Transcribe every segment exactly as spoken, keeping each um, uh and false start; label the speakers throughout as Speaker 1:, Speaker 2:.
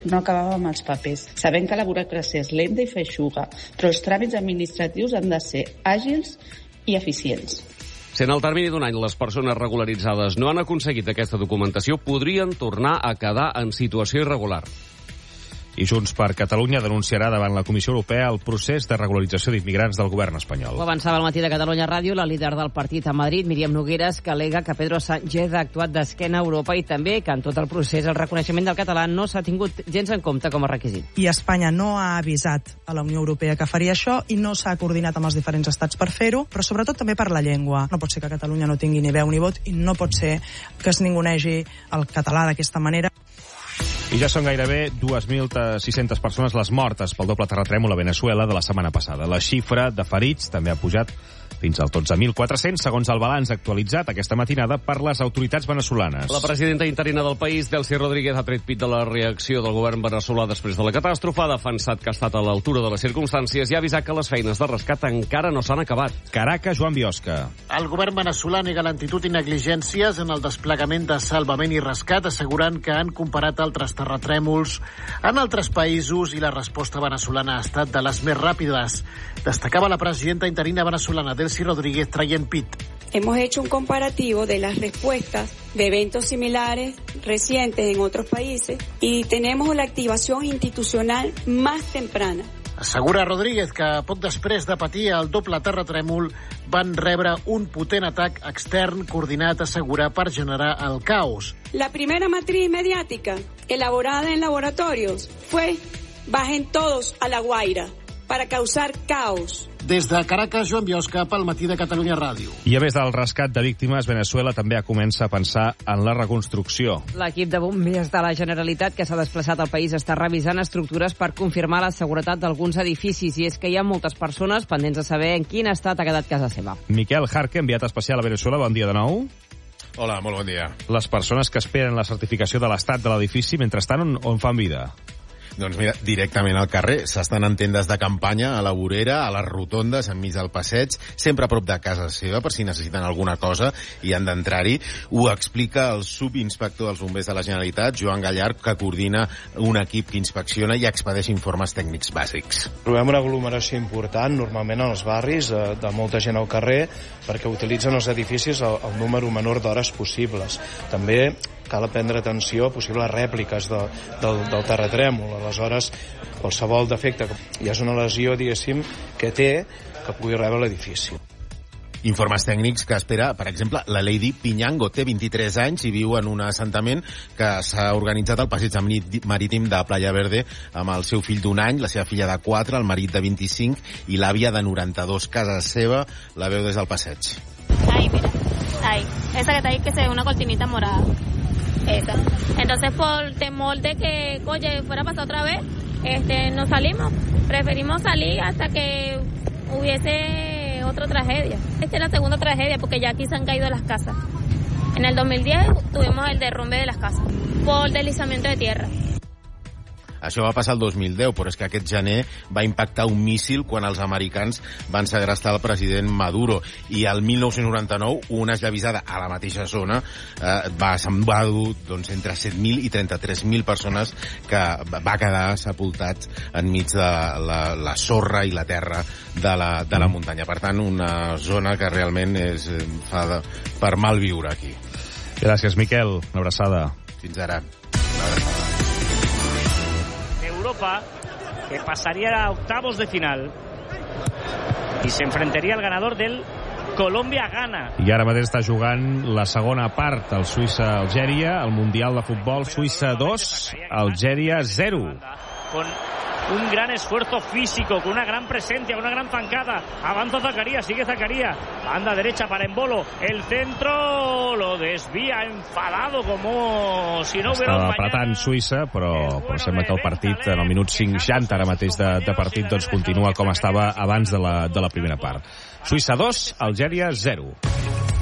Speaker 1: No acabava amb els papers. Sabem que la burocràcia és lenta i feixuga, però els tràmits administratius han de ser àgils i eficients.
Speaker 2: Si en el termini d'un any les persones regularitzades no han aconseguit aquesta documentació, podrien tornar a quedar en situació irregular.
Speaker 3: I Junts per Catalunya denunciarà davant la Comissió Europea el procés de regularització d'immigrants del govern espanyol.
Speaker 4: Ho avançava al matí de Catalunya Ràdio la líder del partit a Madrid, Míriam Nogueras, que al·lega que Pedro Sánchez ha actuat d'esquena a Europa i també que en tot el procés el reconeixement del català no s'ha tingut gens en compte com a requisit.
Speaker 5: I Espanya no ha avisat a la Unió Europea que faria això i no s'ha coordinat amb els diferents estats per fer-ho, però sobretot també per la llengua. No pot ser que Catalunya no tingui ni veu ni vot i no pot ser que es ningunegi el català d'aquesta manera.
Speaker 3: I ja són gairebé dues mil sis-centes persones les mortes pel doble terratrèmol a Venezuela de la setmana passada. La xifra de ferits també ha pujat fins als dotze mil quatre-cents, segons el balanç actualitzat aquesta matinada per les autoritats venezolanes.
Speaker 2: La presidenta interina del país, Delcy Rodríguez, ha tret pit de la reacció del govern veneçolà després de la catàstrofe, ha defensat que ha estat a l'altura de les circumstàncies i ha avisat que les feines de rescat encara no s'han acabat.
Speaker 3: Caracas, Joan Biosca.
Speaker 6: El govern veneçolà nega lentitud i negligències en el desplegament de salvament i rescat, assegurant que han comparat altres terratrèmols en altres països i la resposta veneçolana ha estat de les més ràpides. Destacava la presidenta interina venezolana, Delcy Rodríguez, traient pit.
Speaker 7: Hemos hecho un comparativo de las respuestas de eventos similares recientes en otros países y tenemos la activación institucional más temprana.
Speaker 6: Assegura Rodríguez que poc després de patir el doble terratrèmol van rebre un potent atac extern coordinat, assegura, per generar el caos.
Speaker 7: La primera matriz mediática elaborada en laboratorios fue bajen todos a La Guaira para causar caos.
Speaker 6: Des de Caracas, Joan Biosca, pel matí de Catalunya Ràdio.
Speaker 3: I a més del rescat de víctimes, Venezuela també comença a pensar en la reconstrucció.
Speaker 4: L'equip de bombers de la Generalitat que s'ha desplaçat al país està revisant estructures per confirmar la seguretat d'alguns edificis, i és que hi ha moltes persones pendents de saber en quin estat ha quedat casa seva.
Speaker 3: Miquel Jarque, enviat especial a Venezuela, bon dia de nou.
Speaker 8: Hola, molt bon dia.
Speaker 3: Les persones que esperen la certificació de l'estat de l'edifici, mentrestant, on, on fan vida?
Speaker 8: Doncs mira, directament al carrer. S'estan en tendes de campanya, a la vorera, a les rotondes, enmig del passeig, sempre a prop de casa seva, per si necessiten alguna cosa i han d'entrar-hi. Ho explica el subinspector dels bombers de la Generalitat, Joan Gallard, que coordina un equip que inspecciona i expedeix informes tècnics bàsics.
Speaker 9: Trobem una aglomeració important, normalment als barris, de, de molta gent al carrer, perquè utilitzen els edificis el, el número menor d'hores possibles. També cal prendre atenció a possibles rèpliques de, del, del terratrèmol. Aleshores, qualsevol defecte ja és una lesió, diguéssim, que té que pugui rebre l'edifici.
Speaker 8: Informes tècnics que espera, per exemple, la Lady Piñango. Té vint-i-tres anys i viu en un assentament que s'ha organitzat al passeig marítim de Playa Verde amb el seu fill d'un any, la seva filla de quatre, el marit de vint-i-cinc i l'àvia de noranta-dos. Casa seva la veu des del passeig.
Speaker 10: Ahí, mira. Ahí. Esa que está ahí, que se ve una cortinita morada. Esa. Entonces, por temor de que, oye, fuera a pasar otra vez, este, nos salimos. Preferimos salir hasta que hubiese otra tragedia. Esta es la segunda tragedia porque ya aquí se han caído las casas. En el dos mil diez tuvimos el derrumbe de las casas por deslizamiento de tierra.
Speaker 8: Això va passar el dos mil deu, però és que aquest gener va impactar un míssil quan els americans van segrestar el president Maduro. I el mil nou-cents noranta-nou, una esllavissada a la mateixa zona eh, va, se'n va dur doncs, entre set mil i trenta-tres mil persones, que va quedar sepultats enmig de la, la sorra i la terra de la, de la muntanya. Per tant, una zona que realment és, fa de, per mal viure aquí.
Speaker 3: Gràcies, Miquel. Una abraçada.
Speaker 8: Fins ara. Una abraçada.
Speaker 11: Europa, que pasaría a octavos de final y se enfrentaría al ganador del Colòmbia-Ghana.
Speaker 3: I ara mateix està jugant la segona part, el Suïssa-Algèria, el Mundial de Futbol, Suïssa dos, Algèria zero.
Speaker 11: Con un gran esfuerzo físico, con una gran presencia, con una gran zancada. Avanza Zakaria, sigue Zakaria. Banda derecha para Embolo. El centro lo desvía enfadado como si no hubiera un mañana.
Speaker 3: Estava apretant Suïssa, però, però sembla que el partit, en el minut cinquanta ara mateix de, de partit, doncs continua com estava abans de la, de la primera part. Suïssa dos, Algèria zero.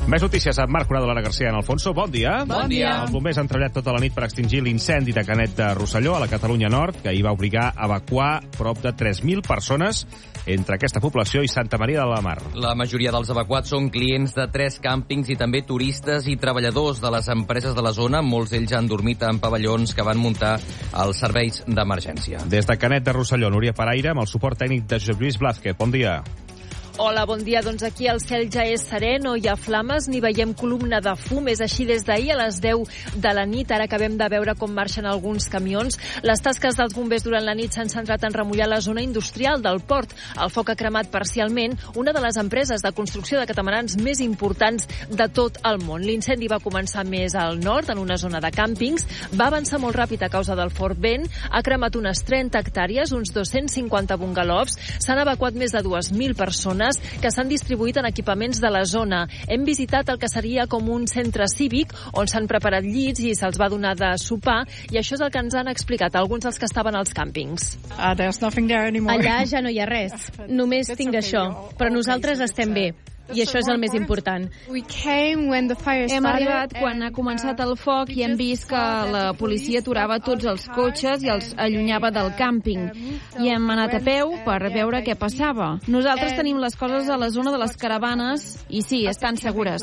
Speaker 3: Més notícies amb Marc Conado, Lara García i Alfonso. Bon dia.
Speaker 12: Bon dia.
Speaker 3: Els bombers han treballat tota la nit per extingir l'incendi de Canet de Rosselló, a la Catalunya Nord, que ahir va obligar a evacuar prop de tres mil persones entre aquesta població i Santa Maria de la Mar.
Speaker 12: La majoria dels evacuats són clients de tres càmpings i també turistes i treballadors de les empreses de la zona. Molts d'ells han dormit en pavellons que van muntar els serveis d'emergència.
Speaker 3: Des de Canet de Rosselló, Núria Paraire, amb el suport tècnic de Josep Lluís Blázquez. Bon dia.
Speaker 13: Hola, bon dia. Doncs aquí el cel ja és serè, no hi ha flames ni veiem columna de fum. És així des d'ahir a les deu de la nit. Ara acabem de veure com marxen alguns camions. Les tasques dels bombers durant la nit s'han centrat en remullar la zona industrial del port. El foc ha cremat parcialment una de les empreses de construcció de catamarans més importants de tot el món. L'incendi va començar més al nord, en una zona de càmpings. Va avançar molt ràpid a causa del fort vent. Ha cremat unes trenta hectàrees, uns dos-cents cinquanta bungalows. S'han evacuat més de dues mil persones que s'han distribuït en equipaments de la zona. Hem visitat el que seria com un centre cívic on s'han preparat llits i se'ls va donar de sopar, i això és el que ens han explicat alguns dels que estaven als càmpings.
Speaker 14: Uh, Allà ja no hi ha res, només tinc això, però nosaltres estem bé. I això és el més important.
Speaker 15: Hem arribat quan ha començat el foc i hem vist que la policia aturava tots els cotxes i els allunyava del càmping. I hem anat a peu per veure què passava. Nosaltres tenim les coses a la zona de les caravanes i sí, estan segures.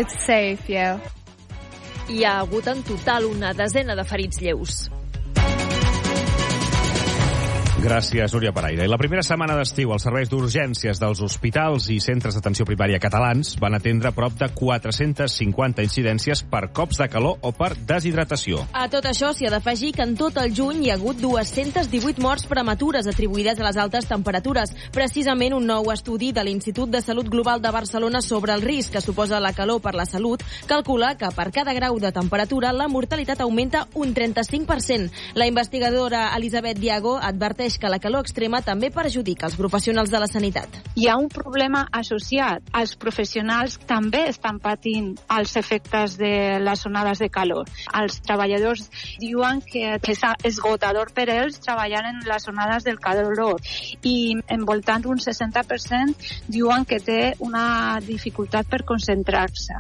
Speaker 13: Hi ha hagut en total una desena de ferits lleus.
Speaker 3: Gràcies, Núria Paraire. I la primera setmana d'estiu, els serveis d'urgències dels hospitals i centres d'atenció primària catalans van atendre prop de quatre-centes cinquanta incidències per cops de calor o per deshidratació.
Speaker 14: A tot això s'hi ha d'afegir que en tot el juny hi ha hagut dues-centes divuit morts prematures atribuïdes a les altes temperatures. Precisament un nou estudi de l'Institut de Salut Global de Barcelona sobre el risc que suposa la calor per la salut calcula que per cada grau de temperatura la mortalitat augmenta un trenta-cinc per cent. La investigadora Elisabet Diago adverteix que la calor extrema també perjudica els professionals de la sanitat.
Speaker 16: Hi ha un problema associat. Els professionals també estan patint els efectes de les onades de calor. Els treballadors diuen que és esgotador per ells treballar en les onades del calor i en voltant d'un seixanta per cent diuen que té una dificultat per concentrar-se.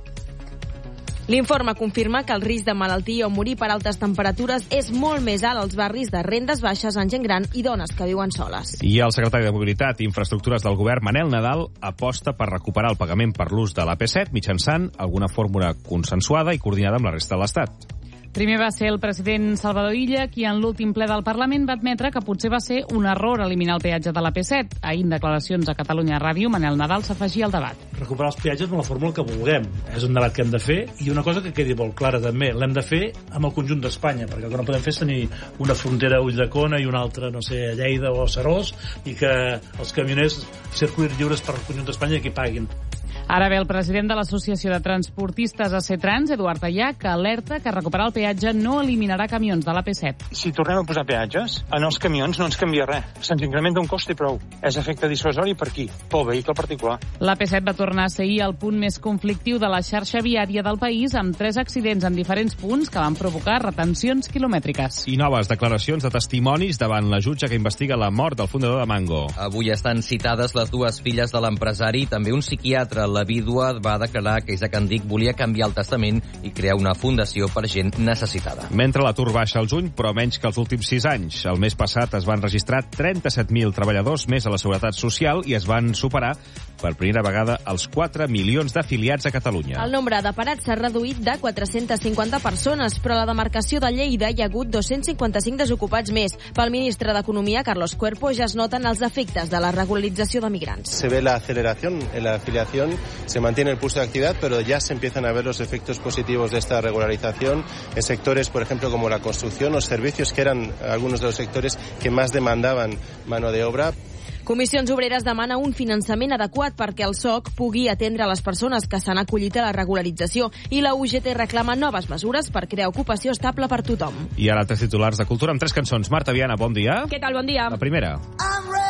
Speaker 14: L'informe confirma que el risc de malaltia o morir per altes temperatures és molt més alt als barris de rendes baixes, en gent gran i dones que viuen soles.
Speaker 3: I el secretari de Mobilitat i Infraestructures del Govern, Manel Nadal, aposta per recuperar el pagament per l'ús de l'A P set mitjançant alguna fórmula consensuada i coordinada amb la resta de l'Estat.
Speaker 17: Primer va ser el president Salvador Illa qui en l'últim ple del Parlament va admetre que potser va ser un error eliminar el peatge de l'A P set. Ahir, en declaracions a Catalunya Ràdio, Manel Nadal s'afegia al debat.
Speaker 18: Recuperar els peatges amb la fórmula que vulguem. És un debat que hem de fer i una cosa que quedi molt clara també. L'hem de fer amb el conjunt d'Espanya, perquè el que no podem fer és tenir una frontera a Ulldecona i una altra, no sé, a Lleida o a Seròs, i que els camioners circuïn lliures per el conjunt d'Espanya i que paguin.
Speaker 17: Ara ve el president de l'Associació de Transportistes A C Trans, Eduard Allà, que alerta que recuperar el peatge no eliminarà camions de l'A P set.
Speaker 19: Si tornem a posar peatges, en els camions no ens canvia res. Se'ns incrementa un cost i prou. És efecte dissuasori per qui? Pel vehicle particular.
Speaker 17: L'A P set va tornar a ser ahir el punt més conflictiu de la xarxa viària del país, amb tres accidents en diferents punts que van provocar retencions quilomètriques.
Speaker 3: I noves declaracions de testimonis davant la jutge que investiga la mort del fundador de Mango.
Speaker 12: Avui estan citades les dues filles de l'empresari i també un psiquiatre. La vídua va declarar que Isaac Andic volia canviar el testament i crear una fundació per gent necessitada.
Speaker 3: Mentre l'atur baixa al juny, però menys que els últims sis anys. El mes passat es van registrar trenta-set mil treballadors més a la Seguretat Social i es van superar per primera vegada els quatre milions d'afiliats a Catalunya.
Speaker 14: El nombre de parats s'ha reduït de quatre-centes cinquanta persones, però a la demarcació de Lleida hi ha hagut dos-cents cinquanta-cinc desocupats més. Pel ministre d'Economia, Carlos Cuerpo, ja es noten els efectes de la regularització de migrants.
Speaker 20: Se ve la aceleración en la afiliación, se mantiene el pulso de actividad, pero ya se empiezan a ver los efectos positivos de esta regularización en sectores, por ejemplo, como la construcción o servicios, que eran algunos de los sectores que más demandaban mano de obra.
Speaker 14: Comissions Obreres demana un finançament adequat perquè el S O C pugui atendre les persones que s'han acollit a la regularització i la U G T reclama noves mesures per crear ocupació estable per tothom.
Speaker 3: I ara tres titulars de cultura amb tres cançons. Marta Viana, bon dia.
Speaker 14: Què tal, bon dia.
Speaker 3: La primera.